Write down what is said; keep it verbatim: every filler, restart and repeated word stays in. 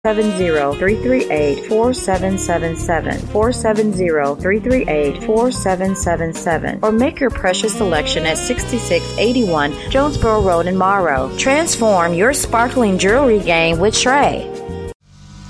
seven zero, three three eight, four seven seven seven, four seven zero, three three eight, four seven seven seven, or make your precious selection at sixty-six eighty-one Jonesboro Road in Morrow. Transform your sparkling jewelry game with Trey.